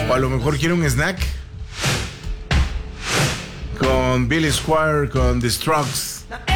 O a lo mejor quiere un snack. Con Billy Squire, con The Strokes.